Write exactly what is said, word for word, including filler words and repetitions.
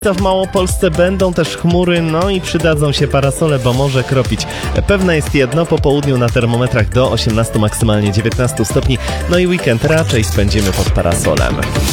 W Małopolsce będą też chmury, no i przydadzą się parasole, bo może kropić. Pewne jest jedno, po południu na termometrach do osiemnastu, maksymalnie dziewiętnastu stopni, no i weekend raczej spędzimy pod parasolem.